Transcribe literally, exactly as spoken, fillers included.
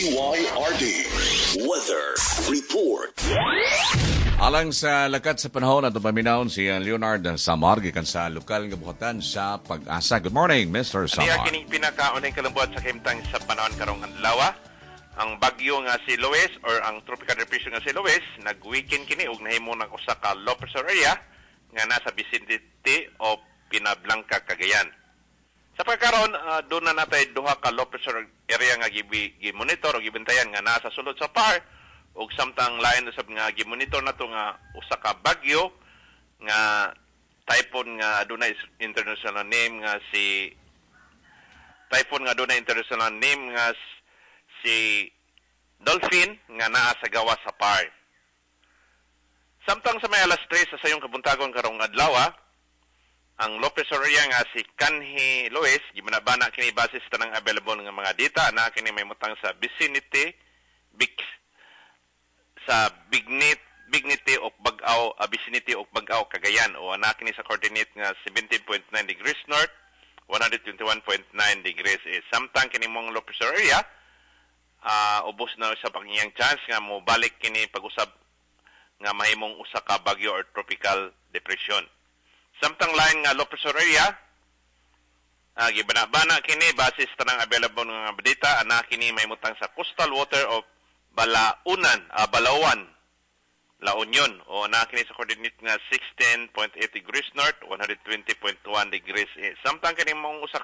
Y R D Weather Report. Alang sa lakat sa panahon at paminahon si Leonard Samar gikan sa lokal nga buhatan sa Pag-asa. Good morning, Mister Samar. Niya kining pinakaunang kalambuan sa kahimtang sa panahon karong adlaw. Ang bagyo nga si Lois or ang tropical depression nga si Lois nag-weekend kini ug nahimo ng usa ka low pressure area nga nasa vicinity o Pinablanca, Cagayan. Sa pagkaron uh, doon na natay duha ka low pressure area nga gi-monitor o gibantayan nga nasa sulod sa par ug samtang lain usab nga gi-monitor nato nga usa ka bagyo nga typhoon nga adunay international name nga si typhoon nga adunay international name nga si Dolphin nga naa sa gawas sa par. Samtang sa may alas tres sa sayong kabuntagon karong adlaw, ang low pressure area nga si Kanhi Lois gimanabana kini basis tanang available nga mga data na kini may mutang sa vicinity big sa Bignit, Bignity o Bag-aw, uh, vicinity o Bag-aw, Cagayan o anak ni sa coordinate nga seventeen point nine degrees north, one twenty-one point nine degrees east. Samtang kini mong low pressure area, uh, ubos na sa pangiyang chance nga mo balik kini pag-usab nga mahimong usa ka bagyo or tropical depression. Samtang lain nga low pressure area, uh, gibana-bana kini basis tanang available nga data, anak kini mahimutang sa coastal water of Balaunan, uh, Balawan, La Union, o nakini sa coordinate nga sixteen point eight degrees north, one twenty point one degrees east. Samtang kini mong usa